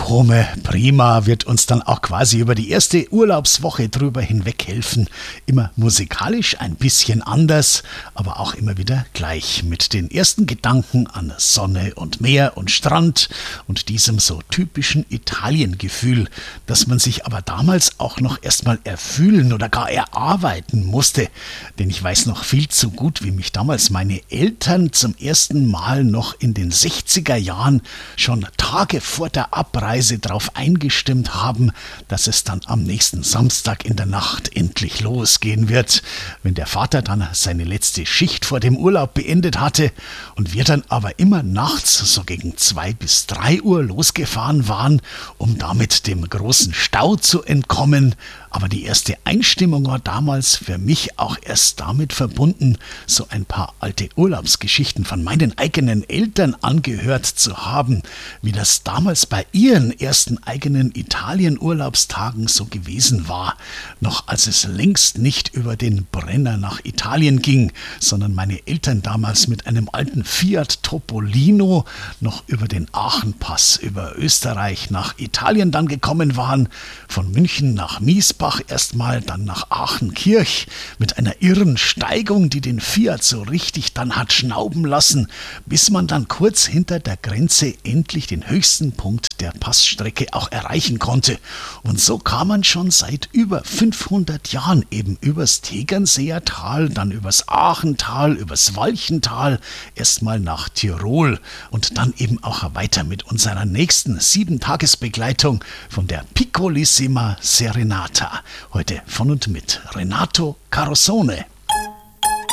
Come Prima wird uns dann auch quasi über die erste Urlaubswoche drüber hinweg helfen. Immer musikalisch ein bisschen anders, aber auch immer wieder gleich mit den ersten Gedanken an Sonne und Meer und Strand und diesem so typischen Italiengefühl, das man sich aber damals auch noch erstmal erfühlen oder gar erarbeiten musste. Denn ich weiß noch viel zu gut, wie mich damals meine Eltern zum ersten Mal noch in den 60er Jahren schon Tage vor der Abreise darauf eingestimmt haben, dass es dann am nächsten Samstag in der Nacht endlich losgehen wird, wenn der Vater dann seine letzte Schicht vor dem Urlaub beendet hatte und wir dann aber immer nachts so gegen 2 bis 3 Uhr losgefahren waren, um damit dem großen Stau zu entkommen. Aber die erste Einstimmung war damals für mich auch erst damit verbunden, so ein paar alte Urlaubsgeschichten von meinen eigenen Eltern angehört zu haben, wie das damals bei ihren ersten eigenen Italien-Urlaubstagen so gewesen war, noch als es längst nicht über den Brenner nach Italien ging, sondern meine Eltern damals mit einem alten Fiat Topolino noch über den Aachenpass über Österreich nach Italien dann gekommen waren, von München nach Miesbach erstmal, dann nach Aachenkirch mit einer irren Steigung, die den Fiat so richtig dann hat schnauben lassen, bis man dann kurz hinter der Grenze endlich den höchsten Punkt der Passstrecke auch erreichen konnte. Und so kam man schon seit über 500 Jahren eben übers Tegernseer Tal, dann übers Aachental, übers Walchental, erstmal nach Tirol und dann eben auch weiter mit unserer nächsten 7-Tages-Begleitung von der Piccolissima Serenata. Heute von und mit Renato Carosone.